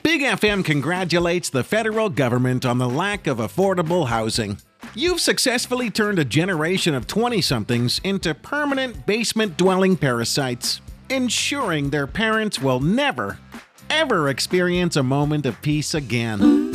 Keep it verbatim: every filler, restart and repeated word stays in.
Big F M congratulates the federal government on the lack of affordable housing. You've successfully turned a generation of twenty-somethings into permanent basement-dwelling parasites, ensuring their parents will never, ever experience a moment of peace again.